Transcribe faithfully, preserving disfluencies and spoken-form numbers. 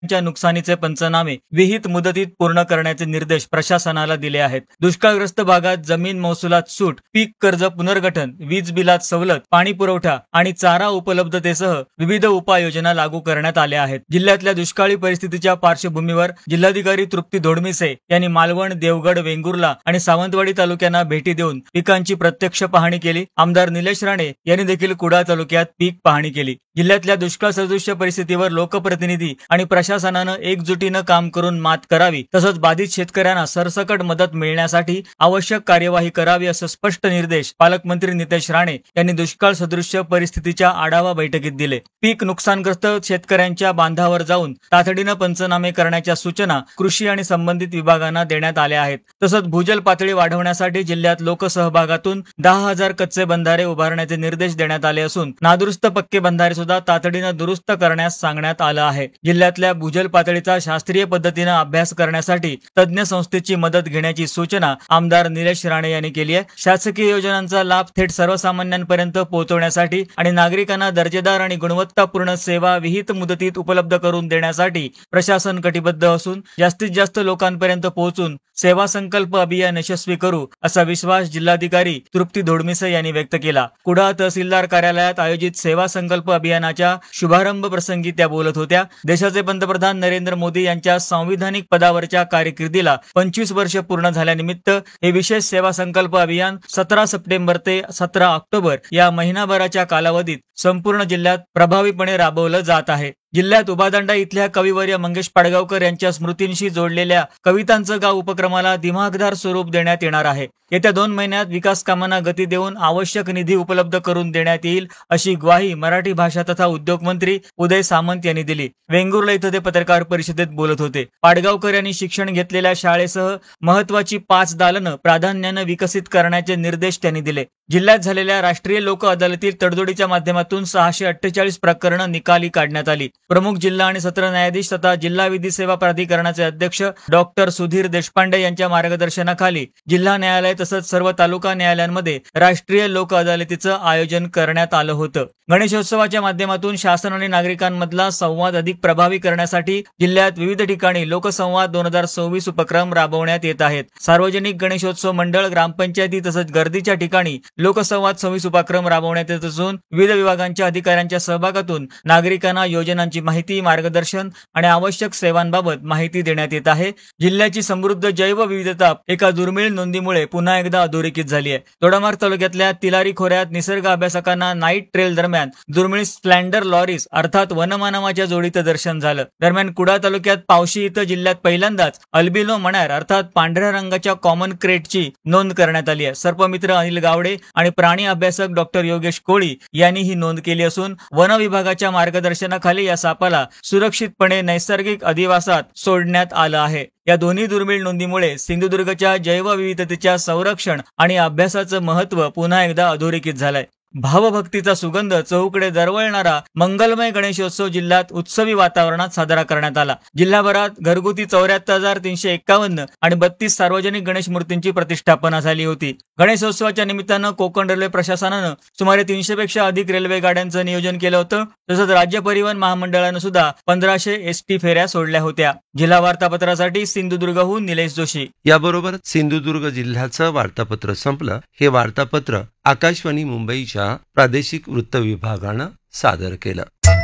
च्या नुकसानीचे पंचनामे विहित मुदतीत पूर्ण करण्याचे निर्देश प्रशासनाला दिले आहेत. दुष्काळग्रस्त भागात जमीन महसुलात सूट, पीक कर्ज पुनर्गठन, वीज बिलात सवलत, पाणी पुरवठा आणि चारा उपलब्धतेसह विविध उपाययोजना लागू करण्यात आल्या आहेत. जिल्ह्यातल्या दुष्काळी परिस्थितीच्या पार्श्वभूमीवर जिल्हाधिकारी तृप्ती धोडमिसे यांनी मालवण, देवगड, वेंगुर्ला आणि सावंतवाडी तालुक्यांना भेटी देऊन पिकांची प्रत्यक्ष पाहणी केली. आमदार निलेश राणे यांनी देखील कुडाळ तालुक्यात पीक पाहणी केली. जिल्ह्यातल्या दुष्काळ सदृश परिस्थितीवर लोकप्रतिनिधी आणि प्रशासनानं एकजुटीनं काम करून मात करावी, तसंच बाधित शेतकऱ्यांना सरसकट मदत मिळण्यासाठी आवश्यक कार्यवाही करावी असं स्पष्ट निर्देश पालकमंत्री नितेश राणे यांनी दुष्काळ सदृश परिस्थितीच्या आढावा बैठकीत दिले. पीक नुकसानग्रस्त शेतकऱ्यांच्या बांधावर जाऊन तातडीनं पंचनामे करण्याच्या सूचना कृषी आणि संबंधित विभागांना देण्यात आल्या आहेत. तसंच भूजल पातळी वाढवण्यासाठी जिल्ह्यात लोकसहभागातून दहा हजार कच्चे बंधारे उभारण्याचे निर्देश देण्यात आले असून नादुरुस्त पक्के बंधारे सुद्धा तातडीनं दुरुस्त करण्यास सांगण्यात आलं आहे. जिल्ह्यातल्या भूजल पातळीचा शास्त्रीय पद्धतीनं अभ्यास करण्यासाठी तज्ज्ञ संस्थेची मदत घेण्याची सूचना आमदार निलेश राणे यांनी केली आहे. शासकीय योजनांचा लाभ थेट सर्वसामान्यांपर्यंत पोहोचवण्यासाठी आणि नागरिकांना दर्जेदार आणि गुणवत्तापूर्ण सेवा विहित मुदतीत उपलब्ध करून देण्यासाठी प्रशासन कटिबद्ध असून जास्तीत जास्त लोकांपर्यंत पोहोचून सेवा संकल्प अभियान यशस्वी करू असा विश्वास जिल्हाधिकारी तृप्ती धोडमिसे यांनी व्यक्त केला. कुडाळ तहसीलदार कार्यालयात आयोजित सेवा संकल्प अभियानाच्या शुभारंभ प्रसंगी त्या बोलत होत्या. देशाचे पंतप्रधान नरेंद्र मोदी यांच्या संविधानिक पदावरच्या कारकिर्दीला पंचवीस वर्ष पूर्ण झाल्यानिमित्त हे विशेष सेवा संकल्प अभियान सतरा सप्टेंबर ते सतरा ऑक्टोबर या महिनाभराच्या कालावधीत संपूर्ण जिल्ह्यात प्रभावीपणे राबवलं जात आहे. जिल्ह्यात उभादांडा इथल्या कविवर्य मंगेश पाडगावकर यांच्या स्मृतींशी जोडलेल्या कवितांचं गाव उपक्रमाला दिमाखदार स्वरूप देण्यात येणार आहे. येत्या दोन महिन्यात विकास कामांना गती देऊन आवश्यक निधी उपलब्ध करून देण्यात येईल अशी ग्वाही मराठी भाषा तथा उद्योग मंत्री उदय सामंत यांनी दिली. वेंगुर्ला इथं ते पत्रकार परिषदेत बोलत होते. पाडगावकर यांनी शिक्षण घेतलेल्या शाळेसह महत्वाची पाच दालनं प्राधान्यानं विकसित करण्याचे निर्देश त्यांनी दिले. जिल्ह्यात झालेल्या राष्ट्रीय लोक अदालतीत तडजोडीच्या माध्यमातून सहाशे अठ्ठेचाळीस प्रकरणं निकाली काढण्यात आली. प्रमुख जिल्हा आणि सत्र न्यायाधीश तथा जिल्हा विधी सेवा प्राधिकरणाचे अध्यक्ष डॉक्टर सुधीर देशपांडे यांच्या मार्गदर्शनाखाली जिल्हा न्यायालय तसंच सर्व तालुका न्यायालयांमध्ये राष्ट्रीय लोक अदालतीचं आयोजन करण्यात आलं होतं. गणेशोत्सवाच्या माध्यमातून शासन आणि नागरिकांमधला संवाद अधिक प्रभावी करण्यासाठी जिल्ह्यात विविध ठिकाणी लोकसंवाद दोन हजार सव्वीस उपक्रम राबवण्यात येत आहेत. सार्वजनिक गणेशोत्सव मंडळ, ग्रामपंचायती तसंच गर्दीच्या ठिकाणी लोकसंवाद सव्वीस उपक्रम राबवण्यात येत असून विविध विभागांच्या अधिकाऱ्यांच्या सहभागातून नागरिकांना योजनांची माहिती, मार्गदर्शन आणि आवश्यक सेवांबाबत माहिती देण्यात येत आहे. जिल्ह्याची समृद्ध जैवविविधता एका दुर्मिळ नोंदीमुळे पुन्हा एकदा अधोरेखित झाली आहे. दोडामार्ग तालुक्यातल्या तिलारी खोऱ्यात निसर्ग अभ्यासकांना नाईट ट्रेल दरम्यान दुर्मिळ स्प्लेंडर लॉरीस अर्थात वनमानवाच्या जोडीचं दर्शन झालं. दरम्यान कुडाळ तालुक्यात पावशी इथं जिल्ह्यात पहिल्यांदाच अल्बिनो मण्यार अर्थात पांढऱ्या रंगाच्या कॉमन क्रेटची नोंद करण्यात आली आहे. सर्पमित्र अनिल गावडे आणि प्राणी अभ्यासक डॉक्टर योगेश कोळी यांनी ही नोंद केली असून वन विभागाच्या मार्गदर्शनाखाली या सापाला सुरक्षितपणे नैसर्गिक अधिवासात सोडण्यात आलं आहे. या दोन्ही दुर्मिळ नोंदीमुळे सिंधुदुर्गच्या जैवविविधतेच्या संरक्षण आणि अभ्यासाचं महत्त्व पुन्हा एकदा अधोरेखित झालंय. भावभक्तीचा सुगंध चहूकडे दरवळणारा मंगलमय गणेशोत्सव जिल्ह्यात उत्सवी वातावरणात साजरा करण्यात आला. जिल्हाभरात घरगुती चौऱ्याहत्तर हजार तीनशे एक्कावन्न आणि बत्तीस सार्वजनिक गणेश मूर्तींची प्रतिष्ठापना झाली होती. गणेशोत्सवाच्या निमित्तानं कोकण रेल्वे प्रशासनानं सुमारे तीनशे पेक्षा अधिक रेल्वे गाड्यांचं नियोजन केलं होतं. तसंच राज्य परिवहन महामंडळानं सुद्धा पंधराशे एसटी फेऱ्या सोडल्या होत्या. जिल्हा वार्तापत्रासाठी सिंधुदुर्गहून निलेश जोशी. याबरोबर सिंधुदुर्ग जिल्ह्याचं वार्तापत्र संपलं. हे वार्तापत्र आकाशवाणी मुंबईच्या प्रादेशिक वृत्त विभागानं सादर केलं.